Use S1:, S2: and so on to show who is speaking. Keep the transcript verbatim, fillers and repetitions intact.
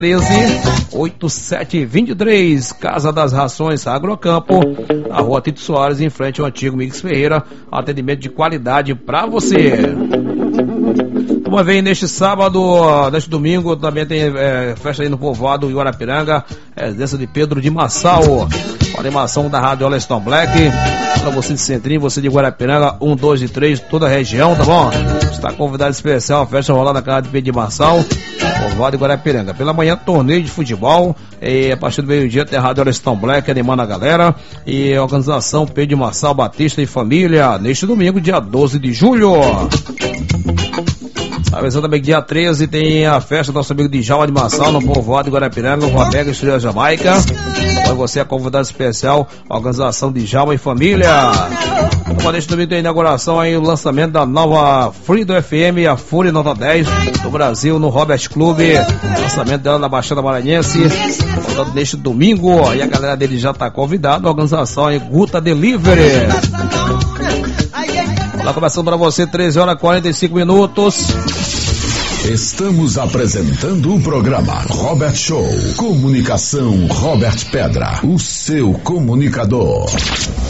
S1: treze, oitenta e sete vinte e três, Casa das Rações Agrocampo, na rua Tito Soares, em frente ao antigo Mix Ferreira. Atendimento de qualidade pra você. Uma vez neste sábado, neste domingo, também tem é, festa aí no povoado Guarapiranga, residência de Pedro de Massal. Animação da Rádio Oleston Black. Para você de Centrinho, você de Guarapiranga, um, dois e três, toda a região, tá bom? Está convidado especial, a festa rolando na casa de Pedro de Massal, povoado de Guarapiranga. Pela manhã, torneio de futebol, e a partir do meio-dia tem a Rádio Oleston Black animando a galera. E a organização Pedro de Massal, Batista e Família, neste domingo, dia doze de julho. Avisando também que dia treze tem a festa do nosso amigo Djalma de Massal, no povoado de Guarapiranga, com a Mega Estrela Jamaica. Para você, a convidada especial, a organização Djalma e Família. Então, neste domingo tem a inauguração aí, o lançamento da nova Freedom F M, a Fúria Nota dez, do Brasil, no Robert Club. Lançamento dela na Baixada Maranhense. Portanto, neste domingo, e a galera dele já está convidada, a organização aí, Guta Delivery. Lá começando para você, treze horas e quarenta e cinco minutos.
S2: Estamos apresentando o programa Robert Show. Comunicação Robert Pedra, o seu comunicador.